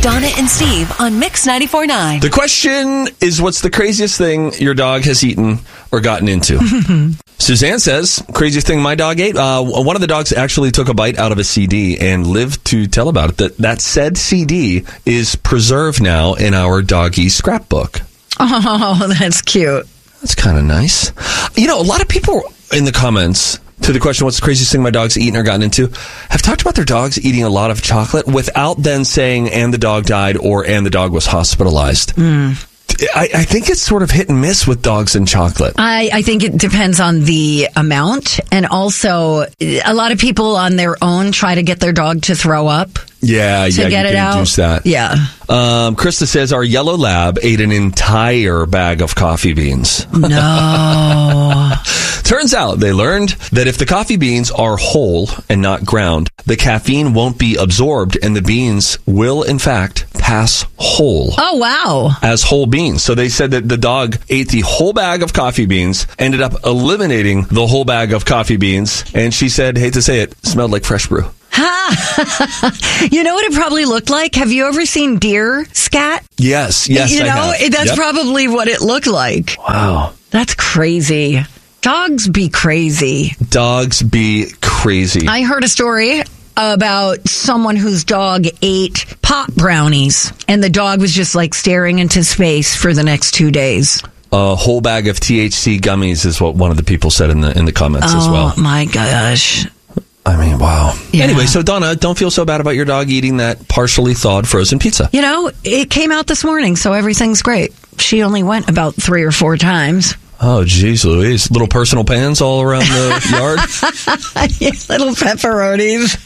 Donna and Steve on Mix 94.9. The question is, what's the craziest thing your dog has eaten or gotten into? Suzanne says, craziest thing my dog ate? One of the dogs actually took a bite out of a CD and lived to tell about it. That said CD is preserved now in our doggy scrapbook. Oh, that's cute. That's kind of nice. You know, a lot of people in the comments to the question, what's the craziest thing my dog's eaten or gotten into, have talked about their dogs eating a lot of chocolate without then saying, and the dog died, or and the dog was hospitalized. I think it's sort of hit and miss with dogs and chocolate. I think it depends on the amount. And also, a lot of people on their own try to get their dog to throw up. Yeah, to get it out. Induce that. Yeah. Krista says our yellow lab ate an entire bag of coffee beans. No. Turns out they learned that if the coffee beans are whole and not ground, the caffeine won't be absorbed and the beans will, in fact, pass whole. Oh, wow. As whole beans. So they said that the dog ate the whole bag of coffee beans, ended up eliminating the whole bag of coffee beans, and she said, hate to say it, smelled like fresh brew. You know what it probably looked like? Have you ever seen deer scat? Yes, you I know, have. that's probably what it looked like. Wow. That's crazy. Dogs be crazy. Dogs be crazy. I heard a story about someone whose dog ate pop brownies, and the dog was just like staring into space for the next 2 days. A whole bag of THC gummies is what one of the people said in the comments as well. Oh my gosh. I mean, wow. Yeah. Anyway, so Donna, don't feel so bad about your dog eating that partially thawed frozen pizza. You know, it came out this morning, so everything's great. She only went about 3 or 4 times. Oh, geez, Louise. Little personal pans all around the yard? Little pepperonis.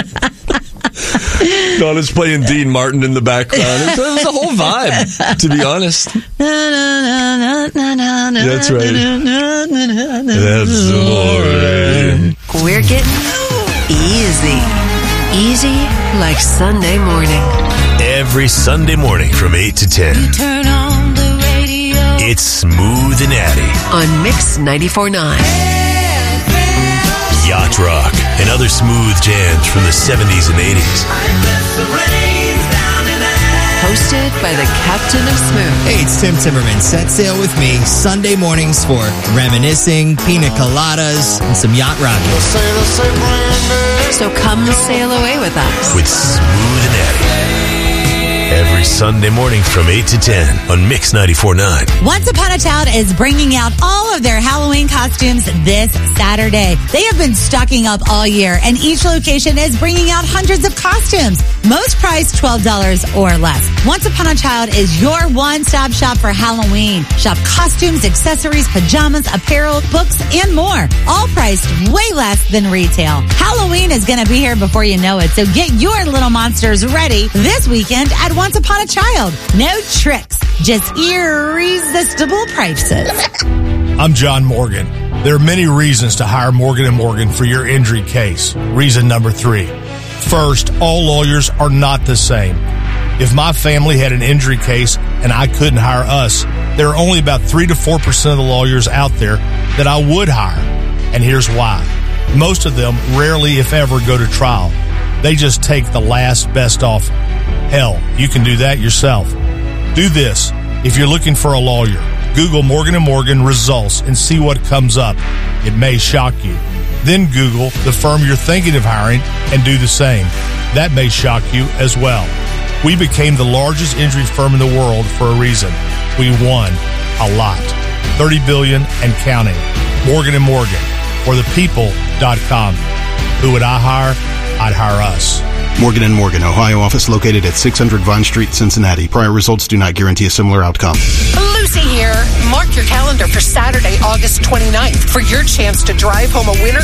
Donna's playing Dean Martin in the background. It was a whole vibe, to be honest. That's right. That's boring. We're getting easy. Easy like Sunday morning. Every Sunday morning from 8 to 10. You turn on the radio. It's Smooth and Addy. On Mix 94.9. Yacht Rock and other smooth jams from the 70s and 80s. Hosted by the Captain of Smooth. Hey, it's Tim Timmerman. Set sail with me Sunday mornings for reminiscing, pina coladas, and some yacht rocking. So come sail away with us. With Smooth and Addy. Every Sunday morning from 8 to 10 on Mix 94.9. Once Upon a Child is bringing out all of their Halloween costumes this Saturday. They have been stocking up all year, and each location is bringing out hundreds of costumes. Most priced $12 or less. Once Upon a Child is your one-stop shop for Halloween. Shop costumes, accessories, pajamas, apparel, books, and more. All priced way less than retail. Halloween is going to be here before you know it, so get your little monsters ready this weekend at Once Upon a Child. No tricks, just irresistible prices. I'm John Morgan. There are many reasons to hire Morgan & Morgan for your injury case. Reason number 3. First, all lawyers are not the same. If my family had an injury case and I couldn't hire us, there are only about 3 to 4% of the lawyers out there that I would hire. And here's why. Most of them rarely, if ever, go to trial. They just take the last best offer. Hell, you can do that yourself. Do this. If you're looking for a lawyer, Google Morgan & Morgan results and see what comes up. It may shock you. Then Google the firm you're thinking of hiring and do the same. That may shock you as well. We became the largest injury firm in the world for a reason. We won a lot. $30 billion and counting. Morgan & Morgan, or thepeople.com. Who would I hire? I'd hire us. Morgan & Morgan, Ohio office located at 600 Vine Street, Cincinnati. Prior results do not guarantee a similar outcome. Lucy here. Mark your calendar for Saturday, August 29th for your chance to drive home a winner